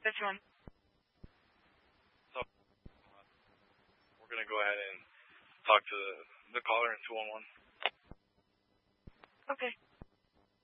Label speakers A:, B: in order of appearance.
A: This one.
B: So, we're going to go ahead and talk to the caller in 211.
A: Okay.